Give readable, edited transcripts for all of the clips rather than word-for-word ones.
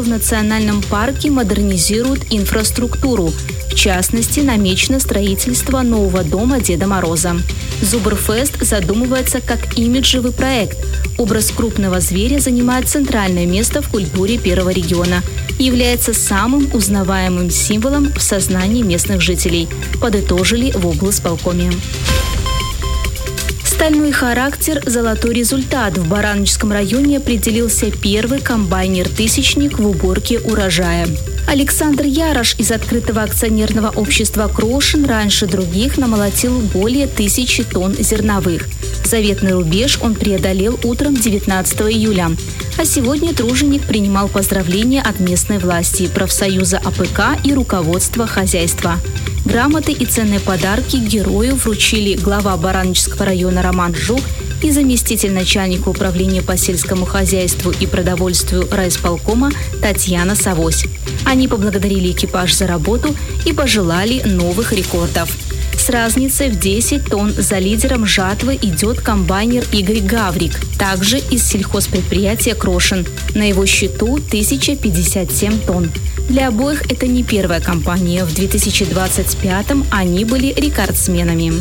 что в национальном парке модернизируют инфраструктуру. В частности, намечено строительство нового дома Деда Мороза. Зубрфест задумывается как имиджевый проект. Образ крупного зверя занимает центральное место в культуре первого региона и является самым узнаваемым символом в сознании местных жителей, подытожили в облсполкоме. Стальной характер – золотой результат. В Бараночском районе определился первый комбайнер-тысячник в уборке урожая. Александр Ярош из открытого акционерного общества «Крошин» раньше других намолотил более 1000 тонн зерновых. Заветный рубеж он преодолел утром 19 июля. А сегодня труженик принимал поздравления от местной власти, профсоюза АПК и руководства хозяйства. Грамоты и ценные подарки герою вручили глава Бараночского района Роман Жук и заместитель начальника управления по сельскому хозяйству и продовольствию райисполкома Татьяна Савось. Они поблагодарили экипаж за работу и пожелали новых рекордов. С разницей в 10 тонн за лидером жатвы идет комбайнер Игорь Гаврик, также из сельхозпредприятия «Крошин». На его счету 1057 тонн. Для обоих это не первая кампания. В 2025-м они были рекордсменами.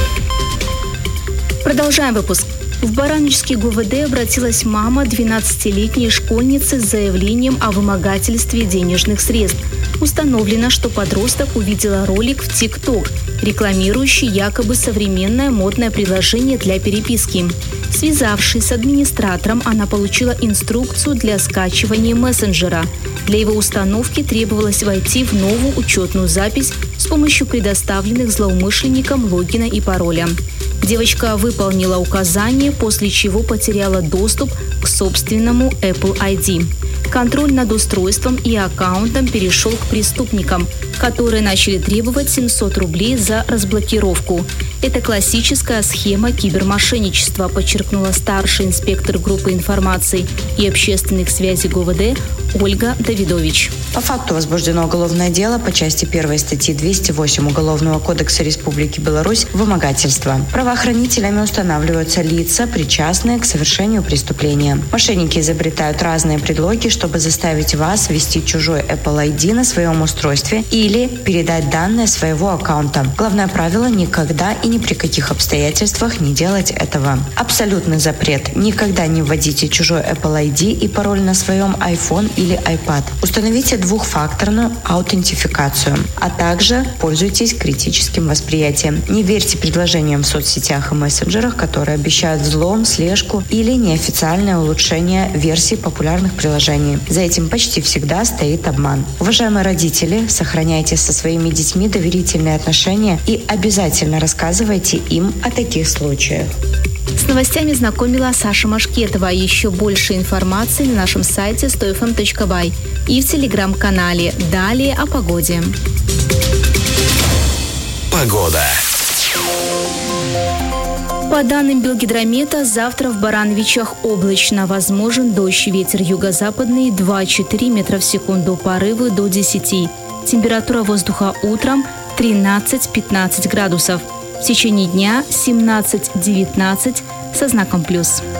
Продолжаем выпуск. В Бараночский ГУВД обратилась мама 12-летней школьницы с заявлением о вымогательстве денежных средств. Установлено, что подросток увидела ролик в ТикТок, рекламирующий якобы современное модное приложение для переписки. Связавшись с администратором, она получила инструкцию для скачивания мессенджера. Для его установки требовалось войти в новую учетную запись с помощью предоставленных злоумышленникам логина и пароля. Девочка выполнила указание, после чего потеряла доступ к собственному Apple ID. Контроль над устройством и аккаунтом перешел к преступникам, которые начали требовать 700 рублей за разблокировку. Это классическая схема кибермошенничества, подчеркнула старший инспектор группы информации и общественных связей ГУВД Ольга Давидович. По факту возбуждено уголовное дело по части 1 статьи 208 Уголовного кодекса Республики Беларусь «Вымогательство». Правоохранителями устанавливаются лица, причастные к совершению преступления. Мошенники изобретают разные предлоги, чтобы заставить вас ввести чужой Apple ID на своем устройстве или передать данные своего аккаунта. Главное правило – никогда и ни при каких обстоятельствах не делать этого. Абсолютный запрет – никогда не вводите чужой Apple ID и пароль на своем iPhone или iPad. Установите двухфакторную аутентификацию, а также пользуйтесь критическим восприятием. Не верьте предложениям в соцсетях и мессенджерах, которые обещают взлом, слежку или неофициальное улучшение версий популярных приложений. За этим почти всегда стоит обман. Уважаемые родители, сохраняйте со своими детьми доверительные отношения и обязательно рассказывайте им о таких случаях. С новостями знакомила Саша Машкетова. Еще больше информации на нашем сайте 100fm.by и в телеграм-канале. Далее о погоде. Погода. По данным Белгидромета, завтра в Барановичах облачно. Возможен дождь, ветер юго-западный 2-4 метра в секунду, порывы до 10. Температура воздуха утром 13-15 градусов. В течение дня 17-19 со знаком плюс.